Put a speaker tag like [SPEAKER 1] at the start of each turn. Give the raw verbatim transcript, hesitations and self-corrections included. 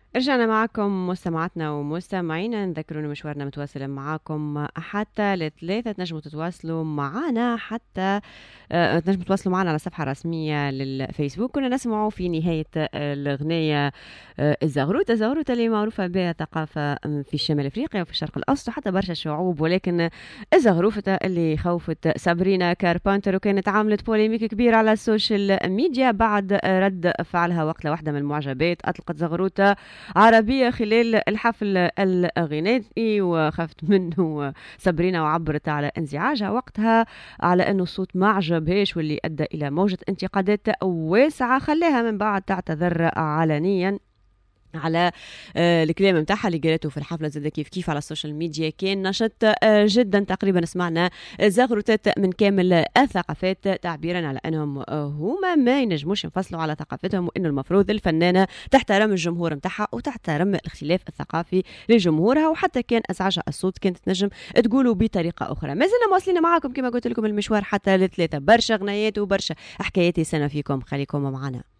[SPEAKER 1] رجعنا معكم مستمعاتنا ومستمعينا، نذكرون مشوارنا متواصل معكم حتى لثلاثة. تنجموا تتواصلوا معنا حتى آه، تنجموا تتواصلوا معنا على الصفحة الرسمية للفيسبوك. كنا نسمعوا في نهاية آه، الأغنية آه، الزغروتة الزغروتة اللي معروفة بها ثقافة في شمال أفريقيا وفي الشرق الأوسط وحتى برشا شعوب، ولكن الزغروفة اللي خوفت سابرينا كاربانتر وكانت عاملة بوليميك كبير على السوشيال ميديا بعد رد فعلها وقت واحدة من المعجبات أطلقت زغروتة عربية خلال الحفل الغنائي وخافت منه سابرينا وعبرت على انزعاجها وقتها على أنه الصوت ما عجبهاش واللي أدى إلى موجة انتقادات واسعة، خلاها من بعد تعتذر علنيا على آه الكلام متاعها اللي قالته في الحفله. زاد كيف كيف على السوشيال ميديا كان نشط آه جدا، تقريبا سمعنا زغرتات من كامل الثقافات تعبيرا على انهم آه هما ما ينجموش ينفصلوا على ثقافتهم، وانه المفروض الفنانه تحترم الجمهور متاعها وتحترم الاختلاف الثقافي لجمهورها، وحتى كان ازعجها الصوت كانت تنجم تقولوا بطريقه اخرى. ما زلنا مواصلين معاكم كما قلت لكم المشوار حتى لثلاثه، برشا غنايات وبرشا حكايات سنه فيكم، خليكم معنا.